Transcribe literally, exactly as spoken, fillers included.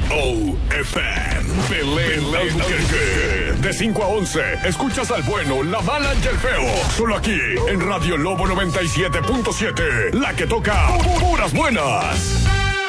O F M. Belén Albuquerque. De cinco a once, escuchas al bueno, la mala y el feo. Solo aquí, en Radio Lobo noventa y siete punto siete. La que toca puras buenas.